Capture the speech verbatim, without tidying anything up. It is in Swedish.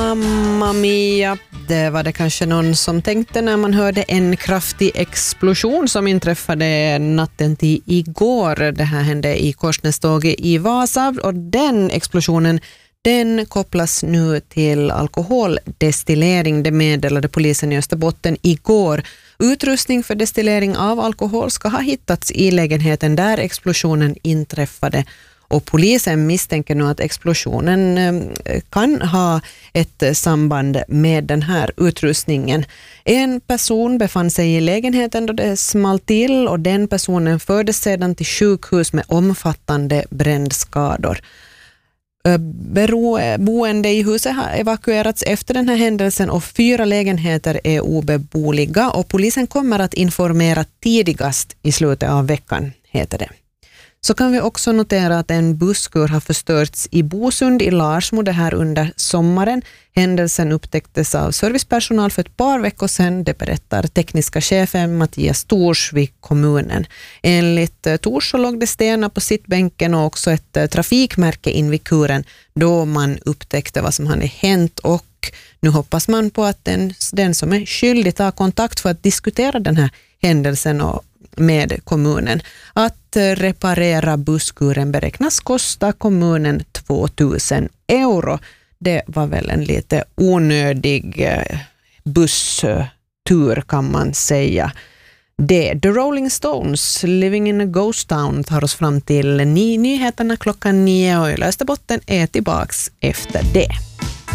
Mamma mia, det var det kanske någon som tänkte när man hörde en kraftig explosion som inträffade natten till igår. Det här hände i Korsnäståget i Vasa och den explosionen den kopplas nu till alkoholdestillering. Det meddelade polisen i Österbotten igår. Utrustning för destillering av alkohol ska ha hittats i lägenheten där explosionen inträffade. Och polisen misstänker nu att explosionen kan ha ett samband med den här utrustningen. En person befann sig i lägenheten då det small till och den personen fördes sedan till sjukhus med omfattande brännskador. Boende i huset har evakuerats efter den här händelsen och fyra lägenheter är obeboliga och polisen kommer att informera tidigast i slutet av veckan, heter det. Så kan vi också notera att en busskur har förstörts i Bosund i Larsmo det här under sommaren. Händelsen upptäcktes av servicepersonal för ett par veckor sedan, det berättar tekniska chefen Mattias Tors vid kommunen. Enligt Tors så låg det stenar på sittbänken och också ett trafikmärke in vid kuren då man upptäckte vad som hade hänt, och nu hoppas man på att den, den som är skyldig tar kontakt för att diskutera den här händelsen och med kommunen. Att reparera busskuren beräknas kosta kommunen tvåtusen euro. Det var väl en lite onödig busstur kan man säga. Det, The Rolling Stones, Living in a Ghost Town, tar oss fram till ny- nyheterna klockan nio och Österbotten är tillbaks efter det.